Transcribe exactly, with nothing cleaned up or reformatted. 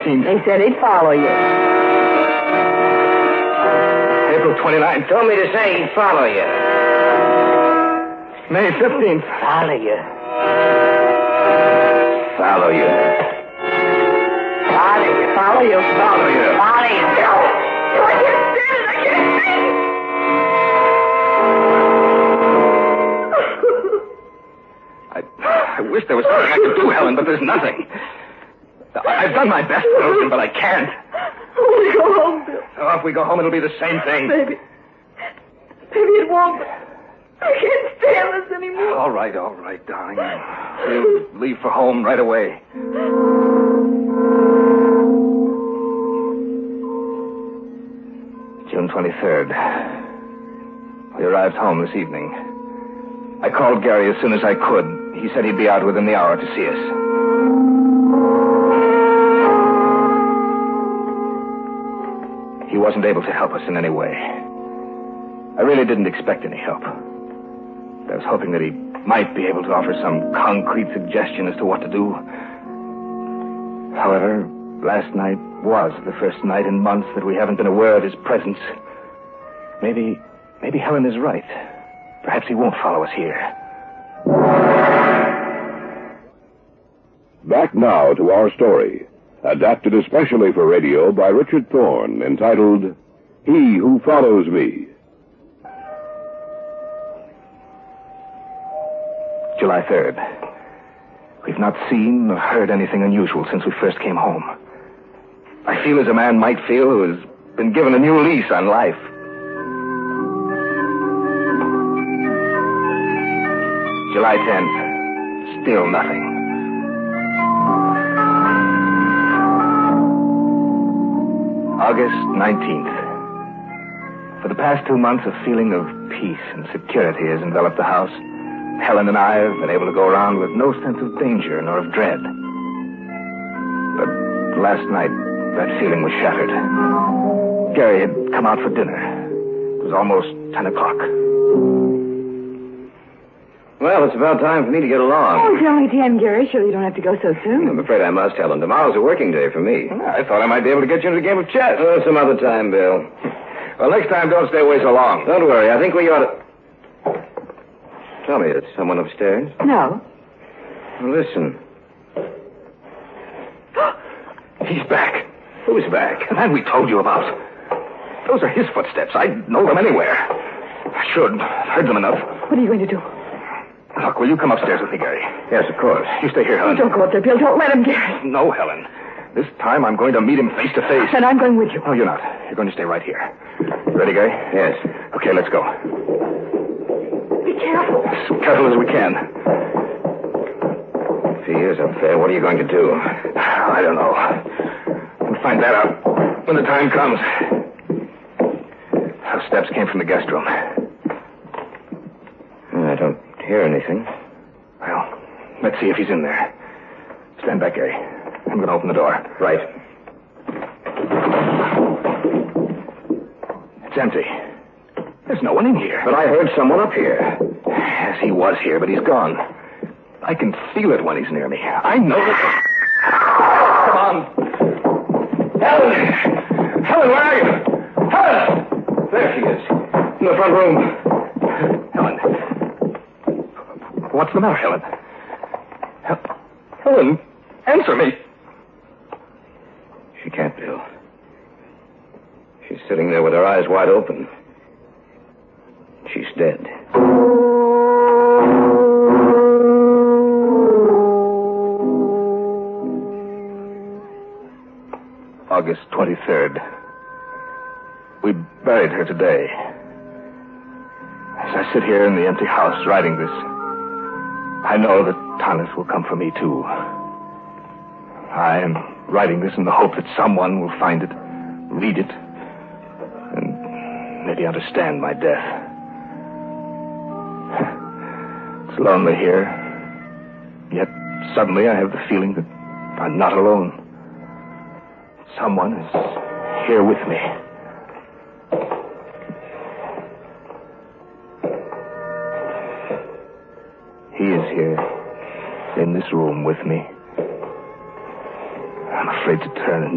fourteenth. They said he'd follow you. April twenty-ninth. Told me to say he'd follow you. May fifteenth. Follow you. Follow you. Follow you. Follow you. Follow you. Follow you. No. No, I can't stand it. I can't stand I, it. I wish there was something I could do, Helen, but there's nothing. I've done my best, Wilson, but I can't. Oh, we go home, Bill. So if we go home, it'll be the same thing. Maybe. Maybe it won't, but I can't stand this anymore. All right, all right, darling. We'll leave for home right away. June twenty-third. We arrived home this evening. I called Gary as soon as I could. He said he'd be out within the hour to see us. He wasn't able to help us in any way. I really didn't expect any help. I was hoping that he might be able to offer some concrete suggestion as to what to do. However, last night was the first night in months that we haven't been aware of his presence. Maybe, maybe Helen is right. Perhaps he won't follow us here. Back now to our story, adapted especially for radio by Richard Thorne, entitled He Who Follows Me. July third. We've not seen or heard anything unusual since we first came home. I feel as a man might feel who has been given a new lease on life. July tenth. Still nothing. August nineteenth. For the past two months, a feeling of peace and security has enveloped the house. Helen and I have been able to go around with no sense of danger nor of dread. But last night, that feeling was shattered. Gary had come out for dinner. It was almost ten o'clock. Well, it's about time for me to get along. Oh, it's only ten, Gary. Sure you don't have to go so soon. I'm afraid I must, Helen. Tomorrow's a working day for me. I thought I might be able to get you into a game of chess. Oh, some other time, Bill. Well, next time, don't stay away so long. Don't worry. I think we ought to... Tell me, is someone upstairs? No. Well, listen. He's back. Who's back? The man we told you about. Those are his footsteps. I'd know them anywhere. I should. I've heard them enough. What are you going to do? Look, will you come upstairs with me, Gary? Yes, of course. You stay here, Oh, Helen. don't go up there, Bill. Don't let him, Gary. No, Helen. This time I'm going to meet him face to face. And I'm going with you. No, you're not. You're going to stay right here. You ready, Gary? Yes. Okay, let's go. Be careful. As careful as we can. If he is up there, what are you going to do? I don't know. We'll find that out when the time comes. Those steps came from the guest room. I don't hear anything. Well, let's see if he's in there. Stand back, Gary. I'm going to open the door. Right. It's empty. There's no one in here. But I heard someone up here. Yes, he was here, but he's gone. I can feel it when he's near me. I know that... Come on. Helen! Helen, where are you? Helen! There she is. In the front room. Helen. What's the matter, Helen? Hel- Helen, answer me. She can't, Bill. She's sitting there with her eyes wide open. She's dead. August twenty-third. We buried her today. As I sit here in the empty house writing this, I know that Thomas will come for me, too. I am writing this in the hope that someone will find it, read it, and maybe understand my death. It's lonely here, yet suddenly I have the feeling that I'm not alone. Someone is here with me. He is here, in this room with me. I'm afraid to turn and